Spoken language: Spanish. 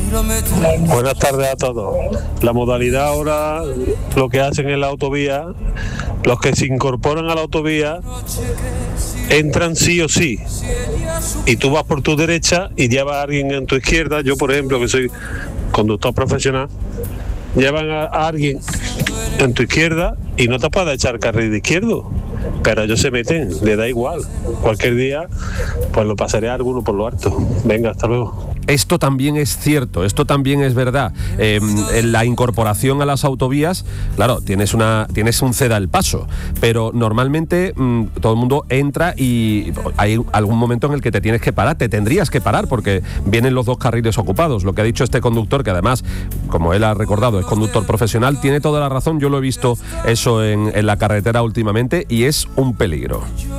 Buenas tardes a todos. La modalidad ahora, lo que hacen en la autovía, los que se incorporan a la autovía entran sí o sí, y tú vas por tu derecha y llevas a alguien en tu izquierda. Yo, por ejemplo, que soy conductor profesional, llevan a alguien en tu izquierda y no te puedes echar carril de izquierdo, pero ellos se meten, le da igual. Cualquier día pues lo pasaré a alguno por lo alto. Venga, hasta luego. Esto también es cierto, esto también es verdad. En la incorporación a las autovías, claro, tienes un ceda el paso, pero normalmente todo el mundo entra y hay algún momento en el que te tienes que parar, te tendrías que parar porque vienen los dos carriles ocupados. Lo que ha dicho este conductor, que además, como él ha recordado, es conductor profesional, tiene toda la razón. Yo lo he visto eso en la carretera últimamente y es un peligro.